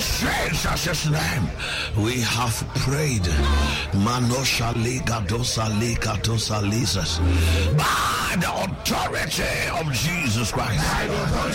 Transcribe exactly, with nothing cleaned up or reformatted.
Jesus' name we have prayed. Manosha liga dosa liga dosa lisas. By the authority of Jesus Christ,